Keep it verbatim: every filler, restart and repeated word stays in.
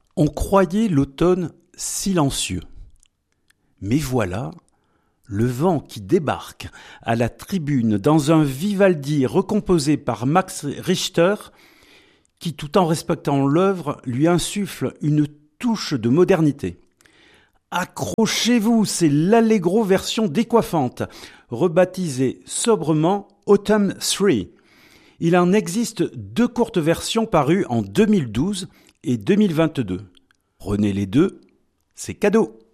On croyait l'automne silencieux. Mais voilà, le vent qui débarque à la tribune dans un Vivaldi recomposé par Max Richter, qui tout en respectant l'œuvre lui insuffle une touche de modernité. Accrochez-vous, c'est l'allegro version décoiffante, rebaptisée sobrement Autumn trois. Il en existe deux courtes versions parues en deux mille douze et deux mille vingt-deux. Prenez les deux, c'est cadeau.